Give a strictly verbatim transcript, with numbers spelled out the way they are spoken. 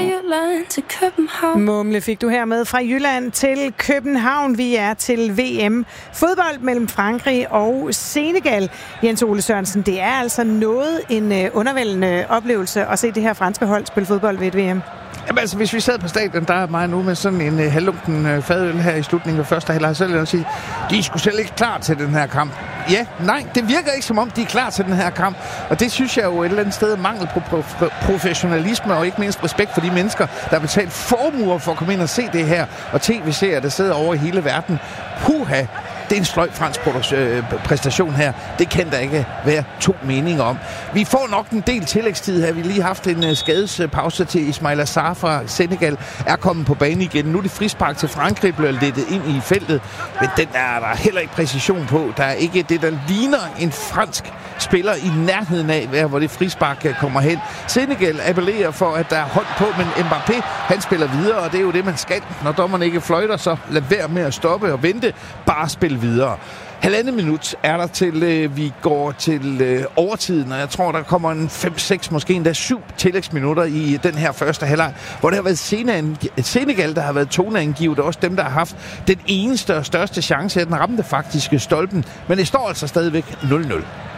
Jylland til København. Mumle fik du her med fra Jylland til København. Vi er til V M fodbold mellem Frankrig og Senegal. Jens Ole Sørensen, det er altså noget en undervældende oplevelse at se det her franske hold spille fodbold ved et V M. Jamen altså, hvis vi sad på stadion, der er mig nu med sådan en uh, halvlunken uh, fadøl her i slutningen af første halvleg, så vil jeg sige, de er sgu selv ikke klar til den her kamp. Ja, nej, det virker ikke som om, de er klar til den her kamp. Og det synes jeg jo et eller andet sted mangel på pro- professionalisme og ikke mindst respekt for de mennesker, der har betalt formuer for at komme ind og se det her. Og tv-serier, der sidder over i hele verden. Puha! Det er en sløj fransk præstation her. Det kan der ikke være to meninger om. Vi får nok en del tillægstid her. Vi har lige haft en skadespause til Ismail Assar fra Senegal. Er kommet på banen igen. Nu er det frispark til Frankrig, bliver lettet ind i feltet. Men den er der heller ikke præcision på. Der er ikke det, der ligner en fransk spiller i nærheden af, hvor det frispark kommer hen. Senegal appellerer for, at der er hånd på, men Mbappé, han spiller videre, og det er jo det, man skal. Når dommerne ikke fløjter, så lad være med at stoppe og vente. Bare spil videre. Halvandet minut er der til, øh, vi går til øh, overtiden, og jeg tror, der kommer en fem seks, måske endda syv tillægsminutter i den her første halvleg, hvor det har været Senegal, der har været toneangivet, og også dem, der har haft den eneste og største chance, at den ramte faktisk stolpen, men det står altså stadigvæk nul nul.